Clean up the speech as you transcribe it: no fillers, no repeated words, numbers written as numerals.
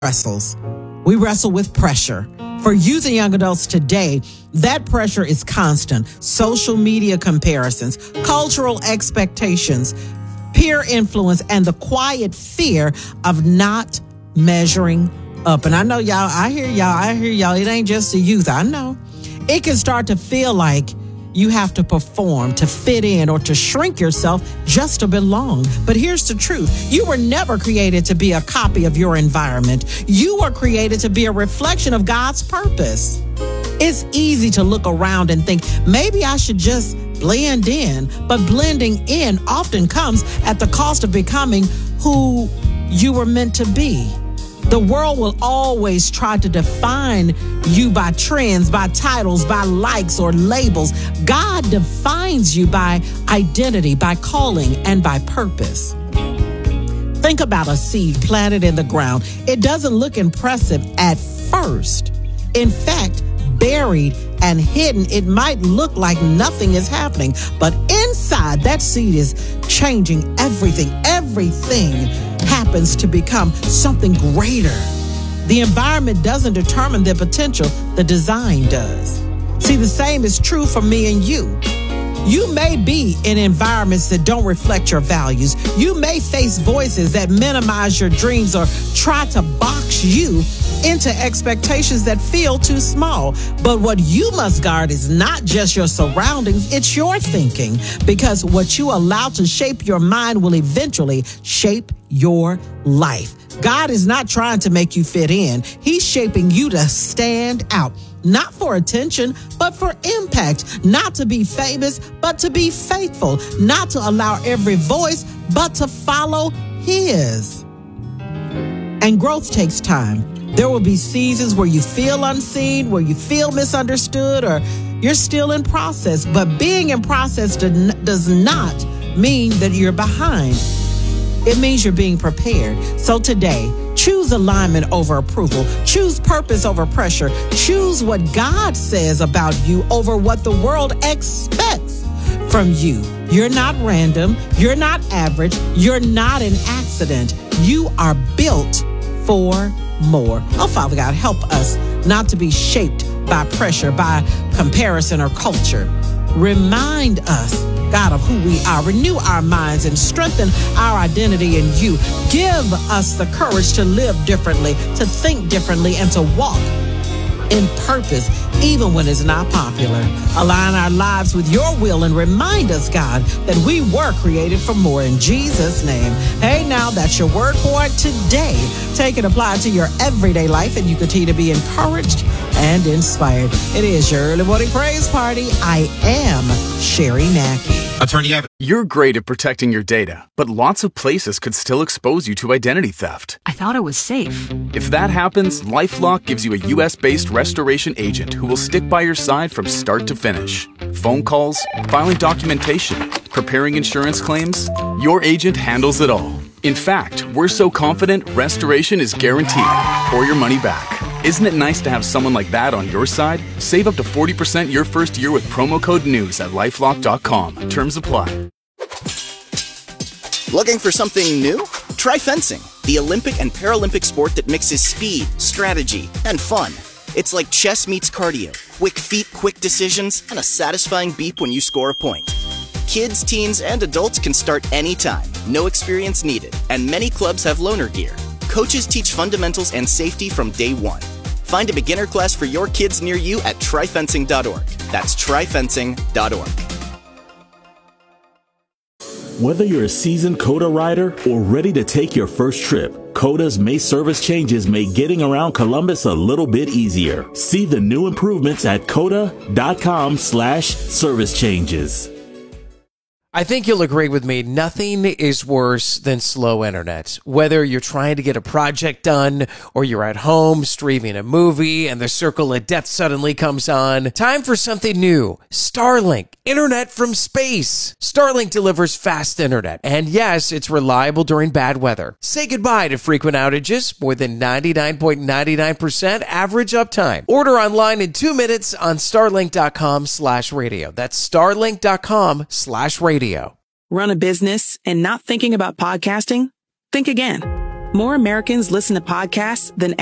wrestles. We wrestle with pressure. For youth and young adults today, that pressure is constant. Social media comparisons, cultural expectations, peer influence, and the quiet fear of not measuring up. And I know y'all, I hear y'all. It ain't just the youth. I know. It can start to feel like you have to perform, to fit in, or to shrink yourself just to belong. But here's the truth. You were never created to be a copy of your environment. You were created to be a reflection of God's purpose. It's easy to look around and think, maybe I should just blend in. But blending in often comes at the cost of becoming who you were meant to be. The world will always try to define you by trends, by titles, by likes or labels. God defines you by identity, by calling, and by purpose. Think about a seed planted in the ground. It doesn't look impressive at first. In fact, buried and hidden, it might look like nothing is happening. But inside, that seed is changing everything. Everything happens to become something greater. The environment doesn't determine the potential, the design does. See, the same is true for me and you. You may be in environments that don't reflect your values. You may face voices that minimize your dreams or try to box you into expectations that feel too small. But what you must guard is not just your surroundings, it's your thinking. Because what you allow to shape your mind will eventually shape your life. God is not trying to make you fit in. He's shaping you to stand out. Not for attention, but for impact. Not to be famous, but to be faithful. Not to allow every voice, but to follow His. And growth takes time. There will be seasons where you feel unseen, where you feel misunderstood, or you're still in process. But being in process does not mean that you're behind. It means you're being prepared. So today, choose alignment over approval. Choose purpose over pressure. Choose what God says about you over what the world expects from you. You're not random. You're not average. You're not an accident. You are built for more. Oh, Father God, help us not to be shaped by pressure, by comparison or culture. Remind us, God, of who we are. Renew our minds and strengthen our identity in you. Give us the courage to live differently, to think differently, and to walk in purpose, even when it's not popular. Align our lives with your will and remind us, God, that we were created for more in Jesus' name. Hey, now that's your word for it today. Take and apply it to your everyday life, and you continue to be encouraged and inspired. It is your early morning praise party. I am Sherry Mackey. Attorney Evans. You're great at protecting your data, but lots of places could still expose you to identity theft. I thought it was safe. If that happens, LifeLock gives you a U.S.-based restoration agent who will stick by your side from start to finish. Phone calls, filing documentation, preparing insurance claims, your agent handles it all. In fact, we're so confident restoration is guaranteed or your money back. Isn't it nice to have someone like that on your side? Save up to 40% your first year with promo code NEWS at LifeLock.com. Terms apply. Looking for something new? Try fencing, the Olympic and Paralympic sport that mixes speed, strategy, and fun. It's like chess meets cardio. Quick feet, quick decisions, and a satisfying beep when you score a point. Kids, teens, and adults can start anytime. No experience needed. And many clubs have loaner gear. Coaches teach fundamentals and safety from day one. Find a beginner class for your kids near you at tryfencing.org. That's tryfencing.org. Whether you're a seasoned COTA rider or ready to take your first trip, COTA's May service changes make getting around Columbus a little bit easier. See the new improvements at COTA.com/service changes. I think you'll agree with me, nothing is worse than slow internet. Whether you're trying to get a project done or you're at home streaming a movie and the circle of death suddenly comes on, time for something new. Starlink, internet from space. Starlink delivers fast internet, and yes, it's reliable during bad weather. Say goodbye to frequent outages, more than 99.99% average uptime. Order online in 2 minutes on starlink.com/radio. That's starlink.com/radio. Run a business and not thinking about podcasting? Think again. More Americans listen to podcasts than